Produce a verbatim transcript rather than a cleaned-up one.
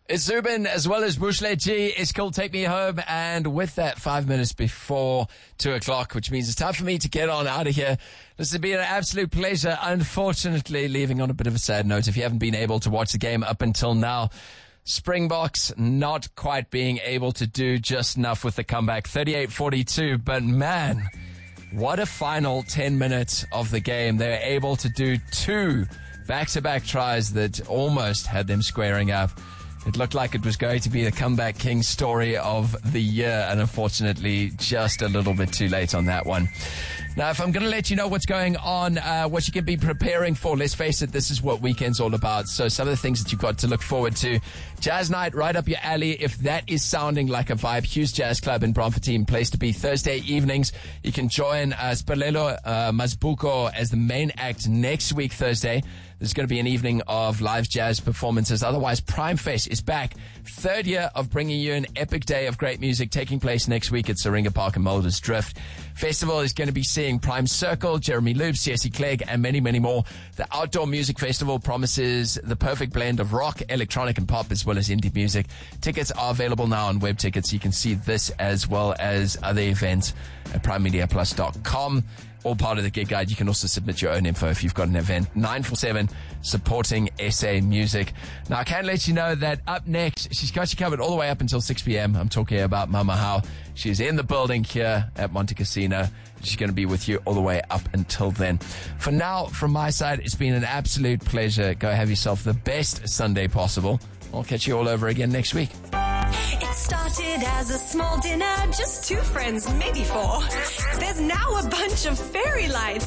It's Zubin as well as Bushlet G. It's called Take Me Home. And with that, five minutes before two o'clock, which means it's time for me to get on out of here. This has been an absolute pleasure. Unfortunately, leaving on a bit of a sad note. If you haven't been able to watch the game up until now, Springboks not quite being able to do just enough with the comeback. thirty-eight forty-two. But man, what a final ten minutes of the game. They were able to do two back-to-back tries that almost had them squaring up. It looked like it was going to be the comeback king story of the year, and unfortunately, just a little bit too late on that one. Now, if I'm going to let you know what's going on, uh, what you can be preparing for, let's face it, this is what weekend's all about. So some of the things that you've got to look forward to. Jazz night, right up your alley. If that is sounding like a vibe, Hughes Jazz Club in Bromfontein, place to be Thursday evenings. You can join uh, Spalelo uh, Mazbuko as the main act next week, Thursday. There's going to be an evening of live jazz performances. Otherwise, Prime Fest is back. Third year of bringing you an epic day of great music taking place next week at Syringa Park and Mulder's Drift. Festival is going to be seeing Prime Circle, Jeremy Loop, C S E Clegg, and many, many more. The Outdoor Music Festival promises the perfect blend of rock, electronic, and pop, as well as indie music. Tickets are available now on web tickets. You can see this as well as other events at prime media plus dot com. All part of the gig guide. You can also submit your own info if you've got an event. nine four seven, supporting S A Music. Now, I can let you know that up next, she's got you covered all the way up until six p.m. I'm talking about Mama How. She's in the building here at Monte Casino. She's going to be with you all the way up until then. For now, from my side, it's been an absolute pleasure. Go have yourself the best Sunday possible. I'll catch you all over again next week. It started as a small dinner, just two friends, maybe four. There's now a bunch of fairy lights